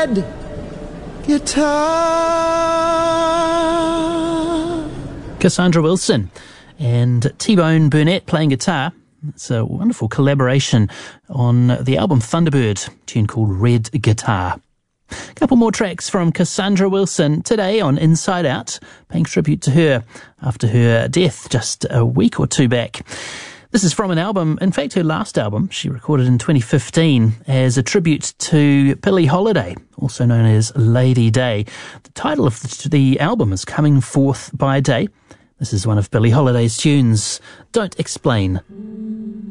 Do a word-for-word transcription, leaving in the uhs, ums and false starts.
red guitar. Cassandra Wilson and T-Bone Burnett playing guitar. It's a wonderful collaboration on the album Thunderbird, a tune called Red Guitar. A couple more tracks from Cassandra Wilson today on Inside Out, paying tribute to her after her death just a week or two back. This is from an album, in fact her last album, she recorded in twenty fifteen as a tribute to Billie Holiday, also known as Lady Day. The title of the, the album is Coming Forth by Day. This is one of Billie Holiday's tunes, Don't Explain.